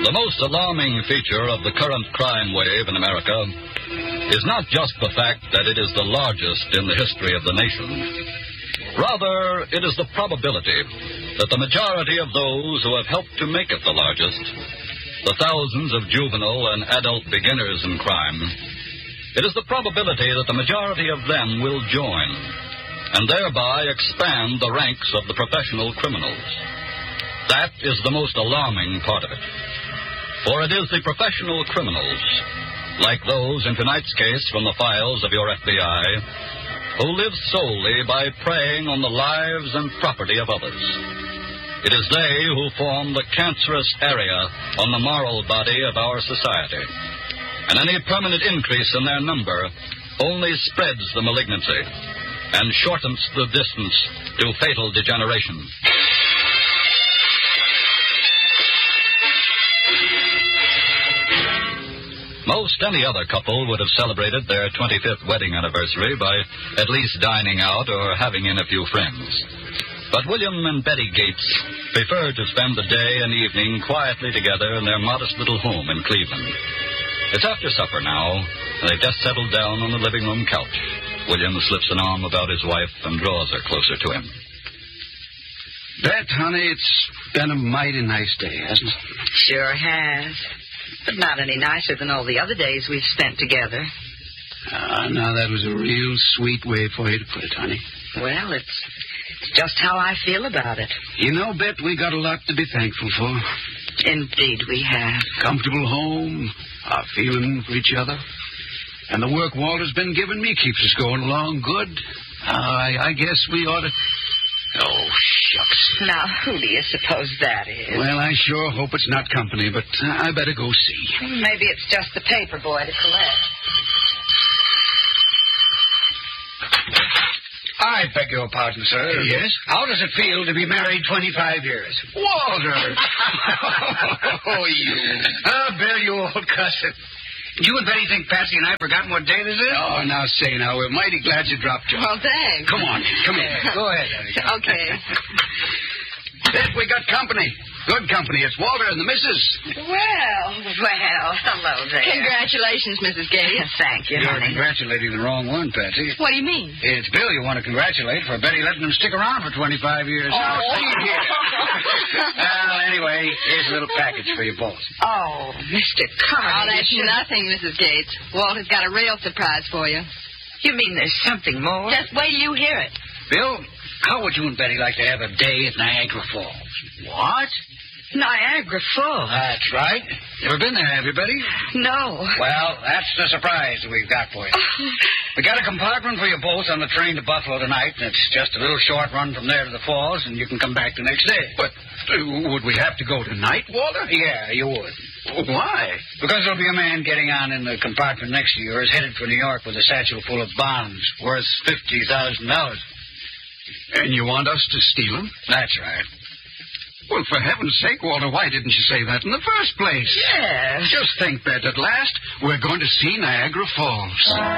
The most alarming feature of the current crime wave in America is not just the fact that it is the largest in the history of the nation. Rather, it is the probability that the majority of those who have helped to make it the largest, the thousands of juvenile and adult beginners in crime, it is the probability that the majority of them will join and thereby expand the ranks of the professional criminals. That is the most alarming part of it. For it is the professional criminals, like those in tonight's case from the files of your FBI, who live solely by preying on the lives and property of others. It is they who form the cancerous area on the moral body of our society. And any permanent increase in their number only spreads the malignancy and shortens the distance to fatal degeneration. Most any other couple would have celebrated their 25th wedding anniversary by at least dining out or having in a few friends. But William and Betty Gates preferred to spend the day and evening quietly together in their modest little home in Cleveland. It's after supper now, and they've just settled down on the living room couch. William slips an arm about his wife and draws her closer to him. Bet, honey, it's been a mighty nice day, hasn't it? Sure has. But not any nicer than all the other days we've spent together. Now that was a real sweet way for you to put it, honey. Well, it's just how I feel about it. You know, Bet, we got a lot to be thankful for. Indeed we have. Comfortable home, our feeling for each other. And the work Walter's been giving me keeps us going along good. I guess we ought to... Oh, shucks. Now, who do you suppose that is? Well, I sure hope it's not company, but I better go see. Maybe it's just the paper boy to collect. I beg your pardon, sir. Yes? How does it feel to be married 25 years? Walter! Oh, you... Bill, you old cusser. You and Betty think Patsy and I have forgotten what day this is? Oh, now say now, we're mighty glad you dropped your... Well, thanks. Come on, come in. Go ahead, honey. Okay. Bet we got company. Good company. It's Walter and the missus. Well, hello there. Congratulations, Mrs. Gates. Thank you, You're honey. congratulating the wrong one, Patsy. What do you mean? It's Bill you want to congratulate for Betty letting him stick around for 25 years. Oh. See here. Well, anyway, here's a little package for you both. Oh, Mr. Carter. Oh, that's nothing, Mrs. Gates. Walter's got a real surprise for you. You mean there's something more? Just wait till you hear it. Bill, how would you and Betty like to have a day at Niagara Falls? What? Niagara Falls. That's right. Never been there, have you, Betty? No. Well, that's the surprise that we've got for you. We got a compartment for you both on the train to Buffalo tonight, and it's just a little short run from there to the falls, and you can come back the next day. But would we have to go tonight, Walter? Yeah, you would. Why? Because there'll be a man getting on in the compartment next to yours, headed for New York with a satchel full of bonds worth $50,000. And you want us to steal them? That's right. Well, for heaven's sake, Walter, why didn't you say that in the first place? Yes. Just think, Bet, at last, we're going to see Niagara Falls.